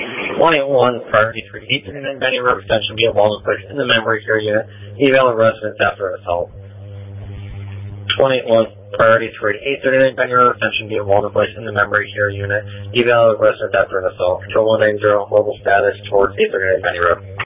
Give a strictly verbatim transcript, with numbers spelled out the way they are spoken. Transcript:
one eight one, priority three, eight thirty-nine Benny Road extension via Walnut Place in the memory care unit. Eval of residents after assault. one eight one, priority three, eight thirty-nine Benny Road extension via Walnut Place in the memory care unit. Eval of residents after an assault. Control one nine zero, mobile status towards eight thirty-nine Benny Road.